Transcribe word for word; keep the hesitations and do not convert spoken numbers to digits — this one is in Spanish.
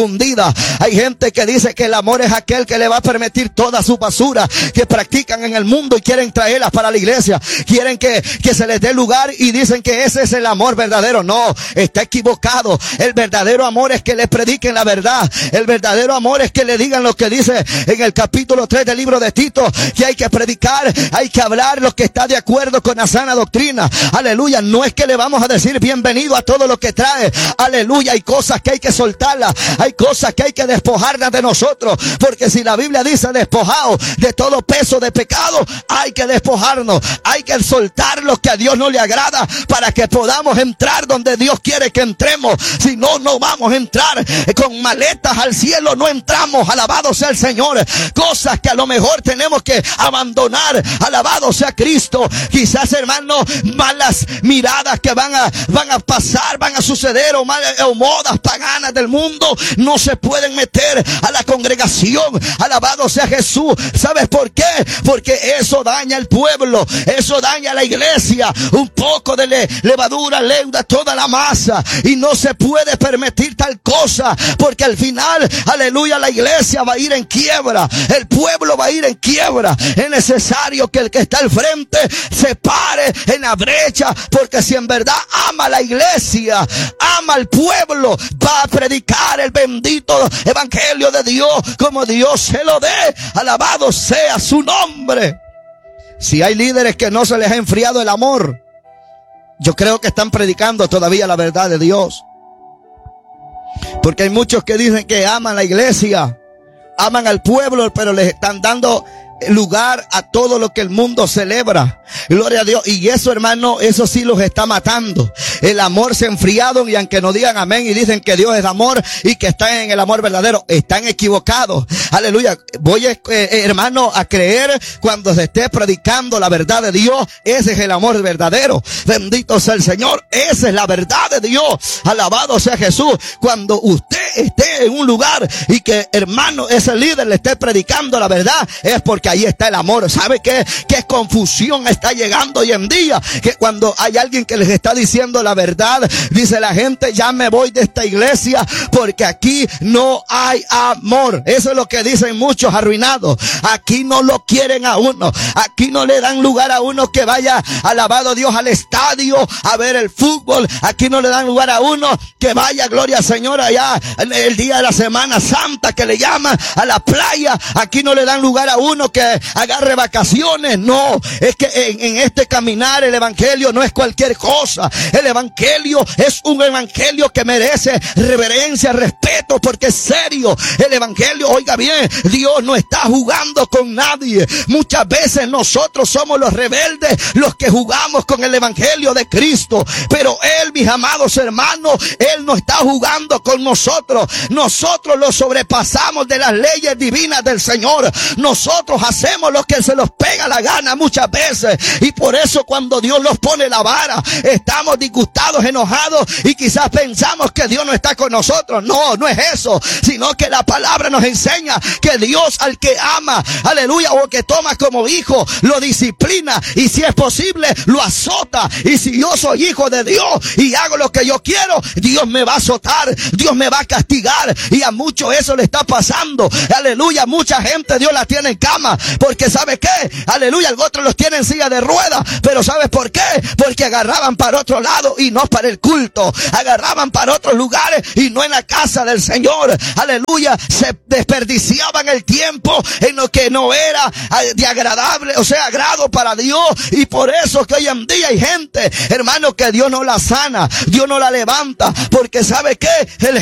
hundida. Hay gente que dice que el amor es aquel que le va a permitir toda su basura que practican en el mundo y quieren traerlas para la iglesia. Quieren que, que se les dé lugar y dicen que ese es el amor verdadero. No, está equivocado. El verdadero amor es que le prediquen la verdad. El verdadero amor es que le digan lo que dice en el capítulo tres del libro de Tito, que hay que predicar, hay que hablar lo que está de acuerdo con la sana doctrina. Aleluya. No es que le vamos a decir bienvenido a todo lo que trae. Aleluya. Hay cosas que hay que soltarlas. Hay cosas que hay que despojarlas de nosotros, porque si la Biblia dice despojados de todo peso de pecado, hay que despojarnos, hay que soltar lo que a Dios no le agrada para que podamos entrar donde Dios quiere que entremos. Si no, no vamos a entrar con maletas al cielo, no entramos. Alabado sea el Señor. Cosas que a lo mejor tenemos que abandonar. Alabado sea Cristo. Quizás, hermano, malas miradas que van a, van a pasar, van a suceder, o, mal, o modas paganas del mundo no se pueden meter a la congregación. Alabado sea Jesús. ¿Sabes por qué? Porque eso daña al pueblo, eso daña a la iglesia. Un poco de le, levadura leuda toda la masa, y no se puede permitir tal cosa, porque al final, aleluya, la iglesia va a ir en quiebra, el pueblo va a ir en quiebra. Es necesario que el que está al frente se pare en la brecha, porque si en verdad ama a la iglesia, ama al pueblo, va a predicar el bendito evangelio de Dios como Dios se lo dé. Alabado sea su nombre. Si hay líderes que no se les ha enfriado el amor, yo creo que están predicando todavía la verdad de Dios. Porque hay muchos que dicen que aman la iglesia, aman al pueblo, pero les están dando lugar a todo lo que el mundo celebra. Gloria a Dios. Y eso, hermano, eso sí los está matando. El amor se ha enfriado, y aunque no digan amén y dicen que Dios es amor y que están en el amor verdadero, están equivocados. Aleluya. Voy, eh, hermano, a creer cuando se esté predicando la verdad de Dios. Ese es el amor verdadero. Bendito sea el Señor. Esa es la verdad de Dios. Alabado sea Jesús. Cuando usted esté en un lugar y que, hermano, ese líder le esté predicando la verdad, es porque ahí está el amor. ¿Sabe qué? ¿Qué confusión está llegando hoy en día? Que cuando hay alguien que les está diciendo la verdad, dice la gente, ya me voy de esta iglesia porque aquí no hay amor. Eso es lo que dicen muchos arruinados. Aquí no lo quieren a uno. Aquí no le dan lugar a uno que vaya, alabado Dios, al estadio a ver el fútbol. Aquí no le dan lugar a uno que vaya, gloria al Señor, allá el día de la Semana Santa, que le llaman a la playa. Aquí no le dan lugar a uno que agarre vacaciones. No, es que en, en este caminar el evangelio no es cualquier cosa. El evangelio es un evangelio que merece reverencia, respeto, porque es serio. El evangelio, oiga bien, Dios no está jugando con nadie. Muchas veces nosotros somos los rebeldes, los que jugamos con el evangelio de Cristo, pero Él, mis amados hermanos, Él no está jugando con nosotros. Nosotros lo sobrepasamos de las leyes divinas del Señor. Nosotros hacemos lo que se nos pega la gana muchas veces, y por eso cuando Dios nos pone la vara, estamos disgustados, enojados, y quizás pensamos que Dios no está con nosotros. No, no es eso, sino que la palabra nos enseña que Dios al que ama, aleluya, o que toma como hijo, lo disciplina, y si es posible, lo azota. Y si yo soy hijo de Dios y hago lo que yo quiero, Dios me va a azotar, Dios me va a castigar, y a muchos eso le está pasando. Aleluya, mucha gente Dios la tiene en cama, porque ¿sabe qué? Aleluya, otros los tienen en silla de ruedas, pero ¿sabes por qué? Porque agarraban para otro lado y no para el culto, agarraban para otros lugares y no en la casa del Señor. Aleluya, se desperdiciaban el tiempo en lo que no era de agradable, o sea, agrado para Dios, y por eso que hoy en día hay gente, hermano, que Dios no la sana, Dios no la levanta, porque ¿sabe qué? El